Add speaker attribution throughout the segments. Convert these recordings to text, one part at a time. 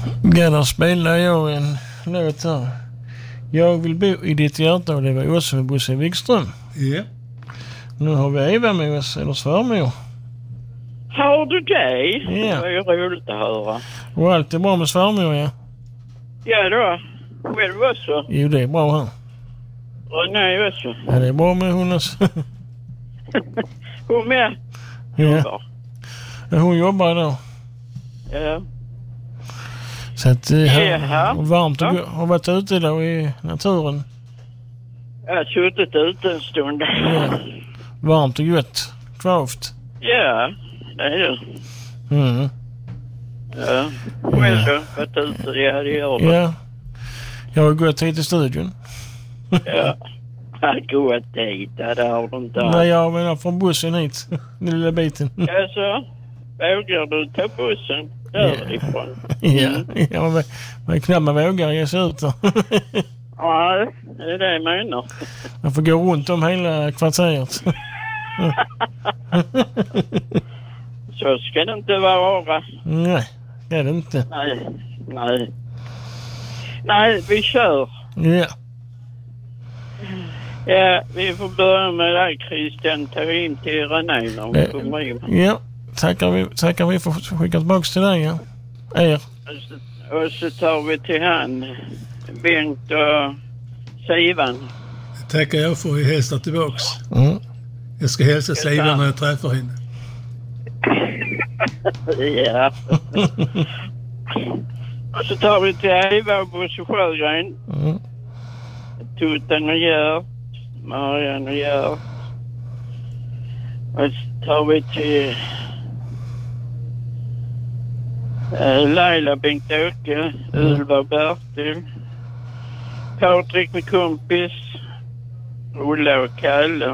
Speaker 1: Där spelar jag en låt här. Jag vill bo i ditt hjärta, och det var Åsa med Bosse Wikström.
Speaker 2: Ja.
Speaker 1: Nu har vi Eva med oss, eller svärmor.
Speaker 3: Har du det?
Speaker 1: Ja.
Speaker 3: Det var ju roligt att höra.
Speaker 1: Och allt är bra med svärmor, ja?
Speaker 3: Ja då. Själv också.
Speaker 1: Jo, det är bra här.
Speaker 3: Och nej också.
Speaker 1: Ja, det är bra med hon också.
Speaker 3: Hon med.
Speaker 1: Ja. Hon jobbar då.
Speaker 3: Ja.
Speaker 1: Så att
Speaker 3: Jaha.
Speaker 1: varmt och
Speaker 3: Ja.
Speaker 1: har varit ute då i naturen.
Speaker 3: Jag har suttit ute en stund.
Speaker 1: Ja. Varmt och gott. Kvavt.
Speaker 3: Ja, det är det.
Speaker 1: Mm.
Speaker 3: Ja. Själv då? Varit ute? Ja, det gör det.
Speaker 1: Ja. Jag har gått hit till studion.
Speaker 3: Ja. Gått dit, det har du inte.
Speaker 1: Nej, jag menar från bussen hit. Den lilla biten.
Speaker 3: Alltså, vågar du ta bussen därifrån?
Speaker 1: Ja, ja, men knappt man vågar ge sig ut.
Speaker 3: Ja, det är det jag menar.
Speaker 1: Man får gå runt om hela kvarteret.
Speaker 3: Så ska det inte vara.
Speaker 1: Nej, det är det inte.
Speaker 3: Nej, vi kör.
Speaker 1: Ja.
Speaker 3: Ja, vi får börja med dig, Christian. Ta in till René när hon kommer in.
Speaker 1: Ja, tackar vi för att skicka tillbaka till dig, ja. Er.
Speaker 3: Och så tar vi till han, Bengt och Sivan.
Speaker 2: Det tackar jag för att hälsa tillbaks.
Speaker 1: Mm.
Speaker 2: Jag ska hälsa Sivan när jag träffar henne.
Speaker 3: Ja. Och så tar vi till Eva och Bosse Sjögren.
Speaker 1: Mm.
Speaker 3: Tutten och Gert. Marianne och Gert. Och så tar vi till Laila, Bengt-Åke, Ulva och Bertil. Patrik med kompis. Ulla och Kalle.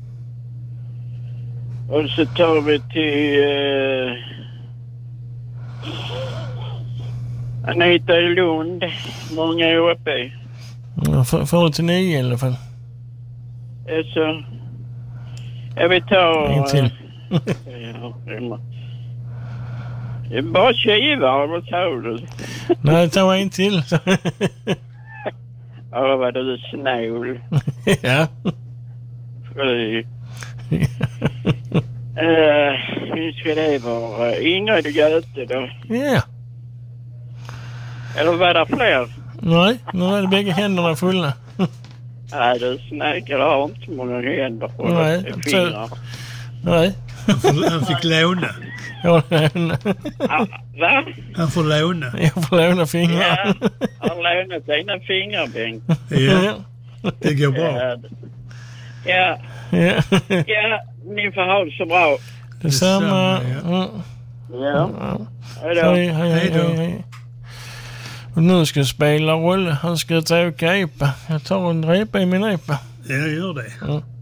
Speaker 3: Och så tar vi till Anita i Lund. Många är uppe.
Speaker 1: Ja, för till 9 i alla fall.
Speaker 3: Så jag vill ta...
Speaker 1: En till.
Speaker 3: Det är bara tjuvar, vad tar du?
Speaker 1: Nej, ta en till.
Speaker 3: Ja, vad du snål.
Speaker 1: Ja.
Speaker 3: Fy. Hur ska det vara? Ingrid och Göte då?
Speaker 1: Ja.
Speaker 3: Eller var det fler?
Speaker 1: Nej, nu är det bägge händerna fulla.
Speaker 3: Nej, du snäckar har inte många händer på
Speaker 1: Nej,
Speaker 3: fingrar.
Speaker 1: Nej.
Speaker 2: Han fick låna.
Speaker 1: Ja,
Speaker 3: Va?
Speaker 2: Han får låna.
Speaker 1: Jag får låna fingrar.
Speaker 3: Ja, han lånat dina fingrar, Bengt.
Speaker 2: Ja, det går bra.
Speaker 3: Ja, ni får ha det så bra.
Speaker 1: Detsamma.
Speaker 3: Ja.
Speaker 1: Hej då. Och nu ska jag spela roll. Han ska ta åka epa. Jag tar en repa i min epa.
Speaker 2: Ja, gör det.
Speaker 1: Ja.